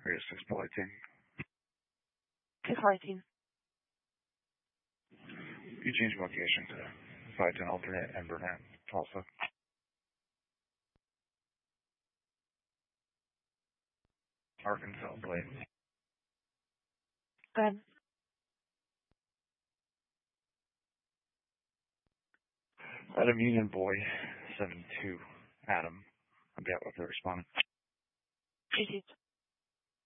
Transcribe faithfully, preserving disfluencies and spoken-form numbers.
Area six Politing. six Politing. You change location to five ten alternate and Burnett, Tulsa. Arkansas plate. Go ahead. Adam Union Boy, seven two. Adam. I'll get with the respondent. Received.